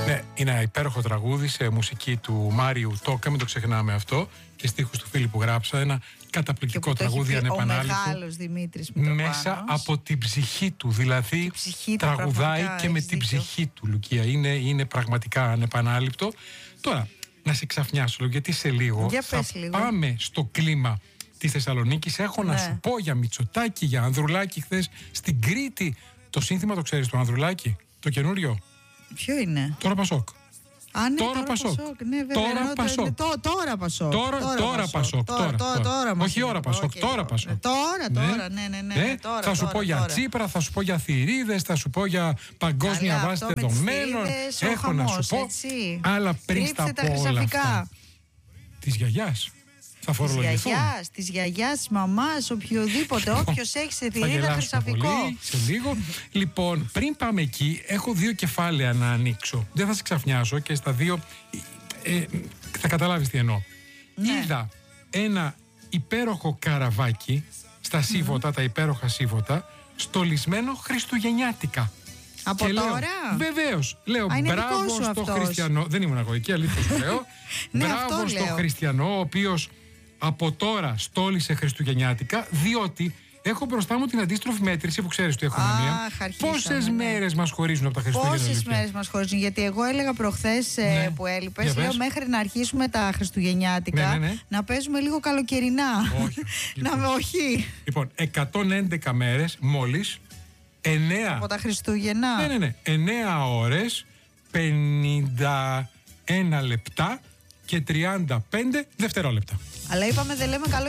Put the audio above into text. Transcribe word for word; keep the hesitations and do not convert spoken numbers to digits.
Ναι, είναι ένα υπέροχο τραγούδι σε μουσική του Μάριου Τόκα, μην το ξεχνάμε αυτό, και στίχους του φίλου που γράψα. Ένα καταπληκτικό τραγούδι ανεπανάληπτο. Ο μεγάλος Δημήτρης μέσα από την ψυχή του. Δηλαδή ψυχή τραγουδάει και με την δίκιο. ψυχή του, Λουκία. Είναι, είναι πραγματικά ανεπανάληπτο. Τώρα, να σε ξαφνιάσω λίγο, γιατί σε λίγο Για θα λίγο. πάμε στο κλίμα της Θεσσαλονίκης. Έχω ναι. να σου πω για Μητσοτάκη, για Ανδρουλάκη χθες στην Κρήτη. Το σύνθημα το ξέρεις του Ανδρουλάκη, το καινούριο? Ποιο είναι? Τώρα Πασόκ. Α, ναι, τώρα, τώρα Πασόκ. Πασόκ. Ναι, βέβαια, τώρα ναι, Πασόκ. Τό, τώρα Πασόκ. Τώρα, τώρα, τώρα Πασόκ. Τώρα, τώρα, τώρα, Όχι ώρα Πασόκ, okay, τώρα Πασόκ. Ναι, τώρα, τώρα, ναι, ναι, ναι. ναι τώρα, θα σου τώρα, πω για τώρα. Τσίπρα, θα σου πω για θηρίδες, θα σου πω για παγκόσμια Καλά, βάση δεδομένων. Έχω χαμός, να σου πω. έτσι. Αλλά πριν Κρύψτε στα τα πω όλα χρυσαφικά. αυτά. Της γιαγιάς. Θα Της φορολογηθούν. γιαγιάς, της γιαγιάς, της μαμάς, οποιοδήποτε, όποιος έχει σε θηρίδα χρυσαφικό. Πολύ, σε λίγο. Λοιπόν, πριν πάμε εκεί, έχω δύο κεφάλαια να ανοίξω. Δεν θα σε ξαφνιάσω και στα δύο ε, ε, θα καταλάβεις τι εννοώ. Ναι. Είδα ένα υπέροχο καραβάκι στα Σίβωτα, mm. τα υπέροχα Σίβωτα, στολισμένο χριστουγεννιάτικα. Από και τώρα? Λέω, βεβαίως. Λέω Α, μπράβο στο αυτός. Χριστιανό. Δεν ήμουν εγώ εκεί, αλήθεια σου λέω. Ναι, μπράβο στο λέω. Χριστιανό, ο οποίος από τώρα στόλισε χριστουγεννιάτικα, διότι έχω μπροστά μου την αντίστροφη μέτρηση που ξέρεις του έχουμε μία. Πόσες ναι. μέρες μας χωρίζουν από τα Χριστούγεννα? Πόσες μέρες μας χωρίζουν? Γιατί εγώ έλεγα προχθές ναι. που έλειπες, λέω μέχρι να αρχίσουμε τα χριστουγεννιάτικα, ναι, ναι, ναι. να παίζουμε λίγο καλοκαιρινά. Όχι. Λοιπόν. να, όχι. Λοιπόν, εκατόν έντεκα μέρες μόλις. εννέα από τα Χριστούγεννα. Ναι, ναι, ναι. εννέα ώρες, πενήντα ένα λεπτά και τριάντα πέντε δευτερόλεπτα. Αλλά είπαμε δεν λέμε καλό